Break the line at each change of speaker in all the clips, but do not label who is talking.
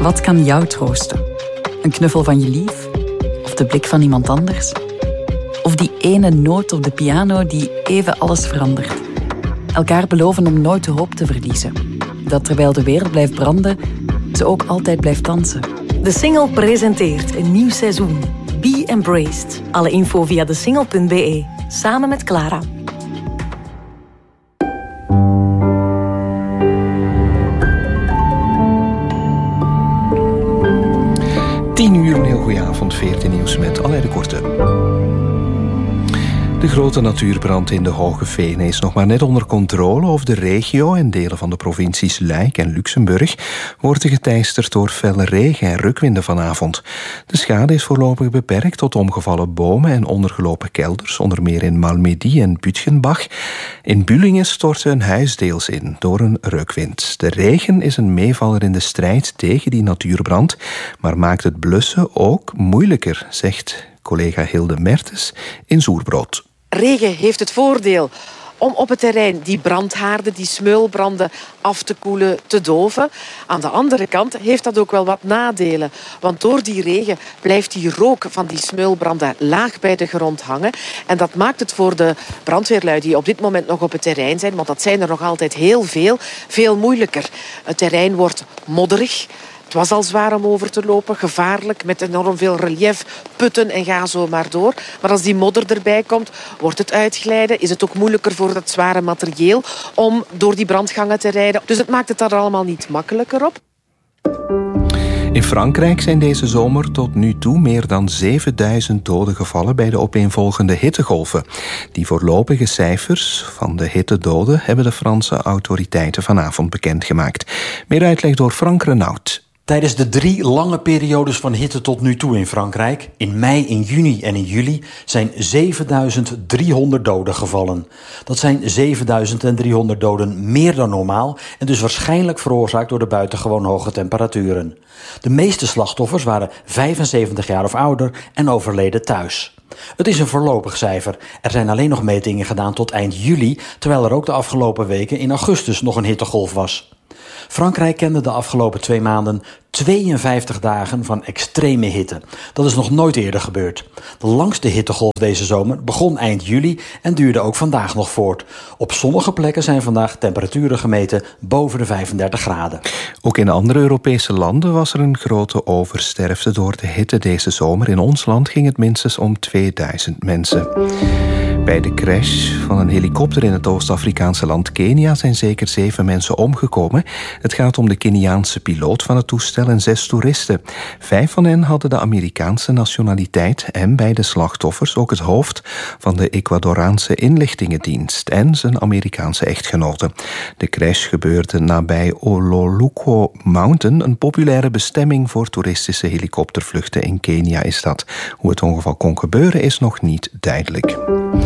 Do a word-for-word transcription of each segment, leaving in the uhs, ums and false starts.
Wat kan jou troosten? Een knuffel van je lief? Of de blik van iemand anders? Of die ene noot op de piano die even alles verandert? Elkaar beloven om nooit de hoop te verliezen. Dat terwijl de wereld blijft branden, ze ook altijd blijft dansen.
De Single presenteert een nieuw seizoen. Be Embraced. Alle info via desingle punt be. Samen met Clara.
tien uur, een heel goede avond, veertien nieuws met Alain de Korte. De grote natuurbrand in de Hoge Venen is nog maar net onder controle. Of de regio en delen van de provincies Luik en Luxemburg worden geteisterd door felle regen en rukwinden vanavond. De schade is voorlopig beperkt tot omgevallen bomen en ondergelopen kelders, onder meer in Malmedy en Bütgenbach. In Bullingen stortte een huis deels in door een rukwind. De regen is een meevaller in de strijd tegen die natuurbrand, maar maakt het blussen ook moeilijker, zegt collega Hilde Mertens in Zoerbrood.
Regen heeft het voordeel om op het terrein die brandhaarden, die smeulbranden af te koelen, te doven. Aan de andere kant heeft dat ook wel wat nadelen. Want door die regen blijft die rook van die smeulbranden laag bij de grond hangen. En dat maakt het voor de brandweerlui die op dit moment nog op het terrein zijn, want dat zijn er nog altijd heel veel, veel moeilijker. Het terrein wordt modderig. Het was al zwaar om over te lopen, gevaarlijk, met enorm veel relief, putten en ga zo maar door. Maar als die modder erbij komt, wordt het uitglijden. Is het ook moeilijker voor dat zware materieel om door die brandgangen te rijden. Dus het maakt het daar allemaal niet makkelijker op.
In Frankrijk zijn deze zomer tot nu toe meer dan zevenduizend doden gevallen bij de opeenvolgende hittegolven. Die voorlopige cijfers van de hittedoden hebben de Franse autoriteiten vanavond bekendgemaakt. Meer uitleg door Frank Renaud.
Tijdens de drie lange periodes van hitte tot nu toe in Frankrijk, in mei, in juni en in juli, zijn zevenduizend driehonderd doden gevallen. Dat zijn zevenduizend driehonderd doden meer dan normaal en dus waarschijnlijk veroorzaakt door de buitengewoon hoge temperaturen. De meeste slachtoffers waren vijfenzeventig jaar of ouder en overleden thuis. Het is een voorlopig cijfer. Er zijn alleen nog metingen gedaan tot eind juli, terwijl er ook de afgelopen weken in augustus nog een hittegolf was. Frankrijk kende de afgelopen twee maanden tweeënvijftig dagen van extreme hitte. Dat is nog nooit eerder gebeurd. De langste hittegolf deze zomer begon eind juli en duurde ook vandaag nog voort. Op sommige plekken zijn vandaag temperaturen gemeten boven de vijfendertig graden.
Ook in andere Europese landen was er een grote oversterfte door de hitte deze zomer. In ons land ging het minstens om tweeduizend mensen. Bij de crash van een helikopter in het Oost-Afrikaanse land Kenia zijn zeker zeven mensen omgekomen. Het gaat om de Keniaanse piloot van het toestel en zes toeristen. Vijf van hen hadden de Amerikaanse nationaliteit en bij de slachtoffers ook het hoofd van de Ecuadoraanse inlichtingendienst en zijn Amerikaanse echtgenote. De crash gebeurde nabij Ololuco Mountain, een populaire bestemming voor toeristische helikoptervluchten in Kenia is dat. Hoe het ongeval kon gebeuren is nog niet duidelijk.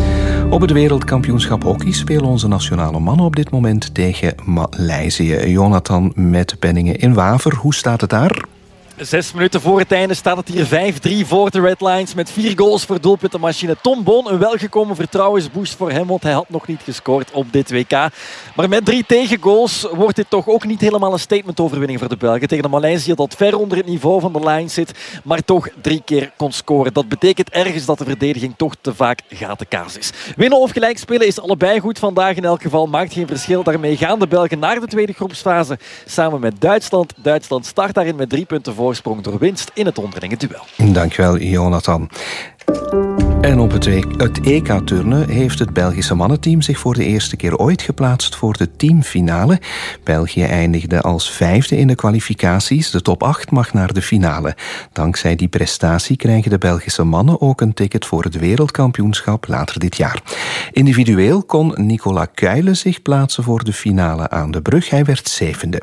Op het wereldkampioenschap hockey spelen onze nationale mannen op dit moment tegen Maleisië. Jonathan met Penningen in Waver. Hoe staat het daar?
Zes minuten voor het einde staat het hier vijf drie voor de Red Lions met vier goals voor doelpuntenmachine Tom Boon. Een welgekomen vertrouwensboost voor hem, want hij had nog niet gescoord op dit W K. Maar met drie tegengoals wordt dit toch ook niet helemaal een statement-overwinning voor de Belgen. Tegen de Maleisië dat ver onder het niveau van de Lions zit, maar toch drie keer kon scoren. Dat betekent ergens dat de verdediging toch te vaak gatenkaas is. Winnen of gelijk spelen is allebei goed vandaag in elk geval. Maakt geen verschil. Daarmee gaan de Belgen naar de tweede groepsfase samen met Duitsland. Duitsland start daarin met drie punten voor. Voorsprong door winst in het onderlinge duel.
Dankjewel, Jonathan. En op het E K-turnen heeft het Belgische mannenteam zich voor de eerste keer ooit geplaatst voor de teamfinale. België eindigde als vijfde in de kwalificaties. De top acht mag naar de finale. Dankzij die prestatie krijgen de Belgische mannen ook een ticket voor het wereldkampioenschap later dit jaar. Individueel kon Nicolas Kuijlen zich plaatsen voor de finale aan de brug. Hij werd zevende.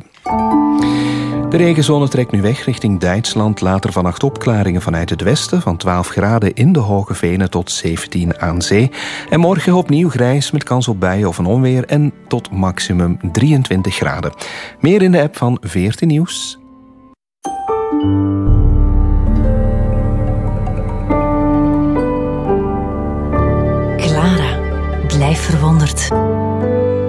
De regenzone trekt nu weg richting Duitsland. Later vannacht opklaringen vanuit het westen. Van twaalf graden in de Hoge Venen tot zeventien aan zee. En morgen opnieuw grijs met kans op buien of een onweer. En tot maximum drieëntwintig graden. Meer in de app van veertien Nieuws.
Clara, blijf verwonderd.